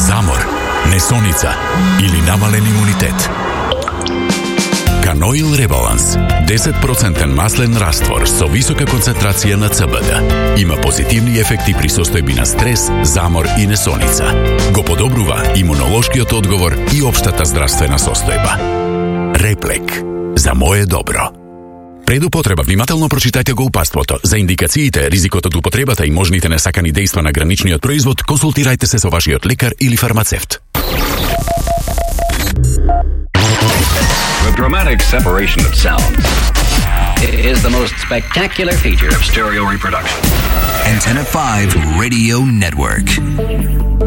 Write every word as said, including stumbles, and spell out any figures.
zamor, nesonica ili navalen imunitet. Canoil Rebalans, deset procenti maslen rastvor so visoka koncentracija na C B D. Ima pozitivni efekti pri sostojbi na stres, zamor i nesonica. Go podobruva imunološki odgovor i opštata zdravstvena sostojba. Реплек. За моє добро. Пред употреба внимателно прочитајте го упатството. За индикациите, ризикот од употребата и можните несакани дејства на граничниот производ, консултирајте се со вашиот лекар или фармацевт. The dramatic separation of sounds is the most spectacular feature of stereo reproduction. Antenna five Radio Network.